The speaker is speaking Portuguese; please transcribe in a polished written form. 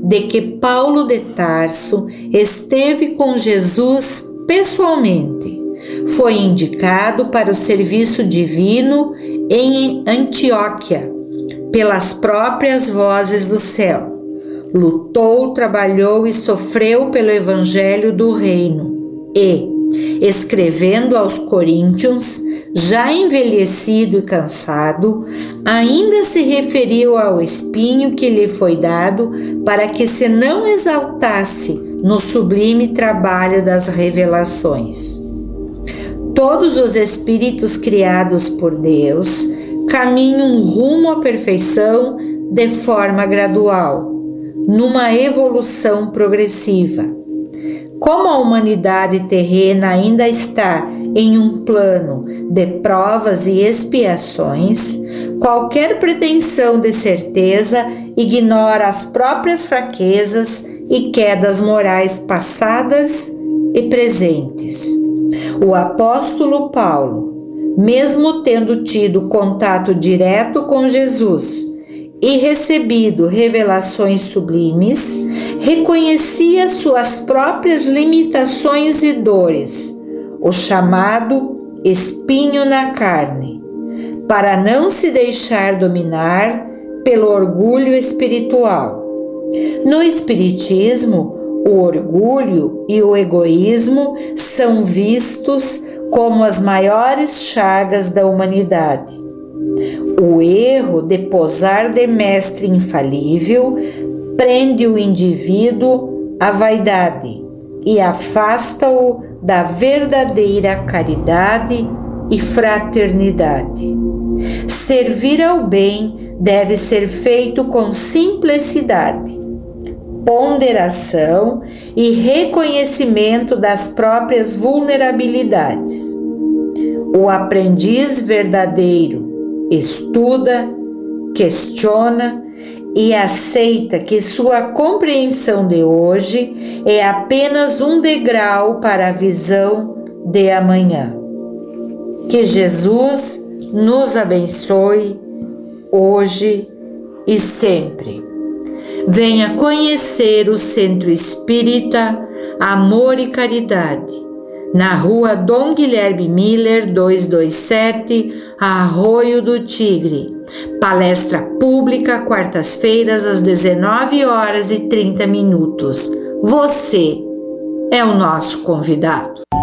de que Paulo de Tarso esteve com Jesus pessoalmente. Foi indicado para o serviço divino em Antioquia, pelas próprias vozes do céu. Lutou, trabalhou e sofreu pelo evangelho do reino e, escrevendo aos Coríntios, já envelhecido e cansado, ainda se referiu ao espinho que lhe foi dado para que se não exaltasse no sublime trabalho das revelações. Todos os espíritos criados por Deus caminham rumo à perfeição de forma gradual, numa evolução progressiva. Como a humanidade terrena ainda está em um plano de provas e expiações, qualquer pretensão de certeza ignora as próprias fraquezas e quedas morais passadas e presentes. O apóstolo Paulo, mesmo tendo tido contato direto com Jesus e recebido revelações sublimes, reconhecia suas próprias limitações e dores, o chamado espinho na carne, para não se deixar dominar pelo orgulho espiritual. No Espiritismo, o orgulho e o egoísmo são vistos como as maiores chagas da humanidade. O erro de posar de mestre infalível prende o indivíduo à vaidade e afasta-o da verdadeira caridade e fraternidade. Servir ao bem deve ser feito com simplicidade, ponderação e reconhecimento das próprias vulnerabilidades. O aprendiz verdadeiro estuda, questiona e aceita que sua compreensão de hoje é apenas um degrau para a visão de amanhã. Que Jesus nos abençoe hoje e sempre. Venha conhecer o Centro Espírita Amor e Caridade, na rua Dom Guilherme Miller, 227, Arroio do Tigre. Palestra pública, quartas-feiras, às 19h30. Você é o nosso convidado.